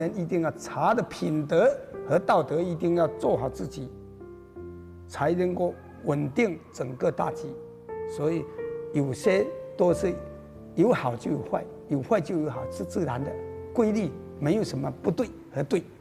一定要查的品德和道德一定要做好自己，才能够稳定整个大局。所以有些都是有好就有坏，有坏就有好，是自然的规律，没有什么不对和对。